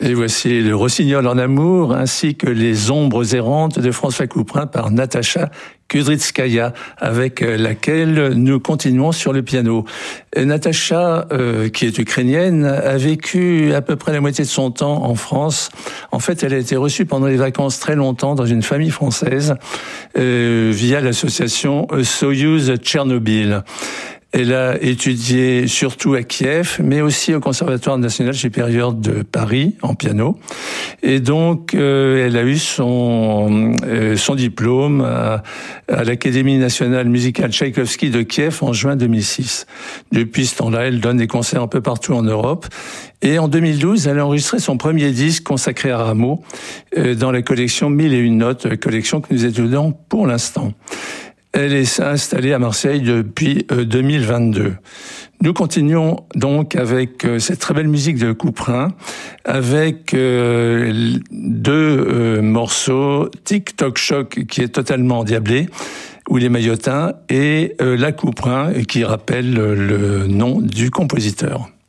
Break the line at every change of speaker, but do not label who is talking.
Et voici le Rossignol en amour, ainsi que les ombres errantes de François Couperin par Natacha Kudrytskaya, avec laquelle nous continuons sur le piano. Natacha, qui est ukrainienne, a vécu à peu près la moitié de son temps en France. En fait, elle a été reçue pendant les vacances très longtemps dans une famille française via l'association Soyouz Tchernobyl. Elle a étudié surtout à Kiev, mais aussi au Conservatoire national supérieur de Paris, en piano. Et donc, elle a eu son diplôme à l'Académie nationale musicale Tchaïkovski de Kiev en juin 2006. Depuis ce temps-là, elle donne des concerts un peu partout en Europe. Et en 2012, elle a enregistré son premier disque consacré à Rameau dans la collection 1001 notes, collection que nous étudions pour l'instant. Elle est installée à Marseille depuis 2022. Nous continuons donc avec cette très belle musique de Couperin, avec deux morceaux, Tic Toc Choc qui est totalement endiablé, ou les Maillotins, et La Couperin qui rappelle le nom du compositeur.